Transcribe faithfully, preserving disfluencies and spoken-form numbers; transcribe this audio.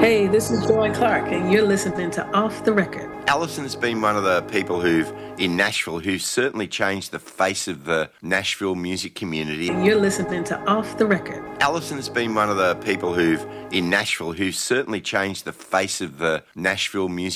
Hey, this is Joy Clark, and you're listening to Off the Record. Alison's been one of the people who've, in Nashville, who's certainly changed the face of the Nashville music community. And you're listening to Off the Record. Alison's been one of the people who've, in Nashville, who's certainly changed the face of the Nashville music